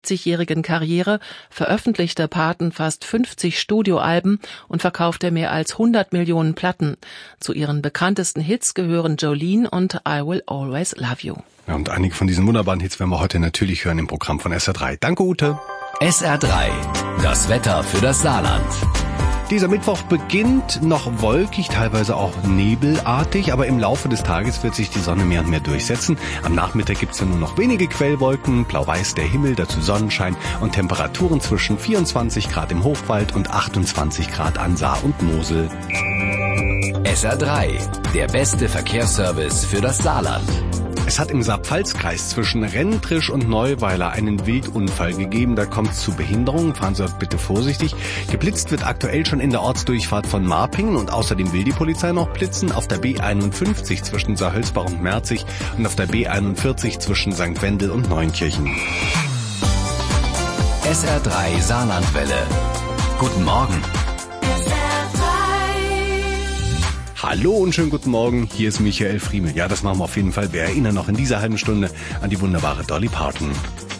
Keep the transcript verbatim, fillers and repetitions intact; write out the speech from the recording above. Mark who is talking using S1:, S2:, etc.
S1: fünfundsiebzigjährigen Karriere veröffentlichte Parton fast fünfzig Studioalben und verkaufte mehr als hundert Millionen Platten. Zu ihren bekanntesten Hits gehören Jolene und I Will Always Love You.
S2: Ja, und einige von diesen wunderbaren Hits werden wir heute natürlich hören im Programm von S R drei. Danke, Ute.
S3: S R drei, das Wetter für das Saarland.
S2: Dieser Mittwoch beginnt noch wolkig, teilweise auch nebelartig, aber im Laufe des Tages wird sich die Sonne mehr und mehr durchsetzen. Am Nachmittag gibt's ja nur noch wenige Quellwolken, blau-weiß der Himmel, dazu Sonnenschein und Temperaturen zwischen vierundzwanzig Grad im Hochwald und achtundzwanzig Grad an Saar und Mosel.
S3: S R drei, der beste Verkehrsservice für das Saarland.
S2: Es hat im Saar-Pfalz-Kreis zwischen Renntrisch und Neuweiler einen Wildunfall gegeben. Da kommt es zu Behinderungen. Fahren Sie dort bitte vorsichtig. Geblitzt wird aktuell schon in der Ortsdurchfahrt von Marpingen und außerdem will die Polizei noch blitzen auf der B einundfünfzig zwischen Saarhölzbach und Merzig und auf der B einundvierzig zwischen Sankt Wendel und Neunkirchen.
S3: S R drei Saarlandwelle. Guten Morgen.
S2: Hallo und schönen guten Morgen, hier ist Michael Friemel. Ja, das machen wir auf jeden Fall. Wir erinnern noch in dieser halben Stunde an die wunderbare Dolly Parton.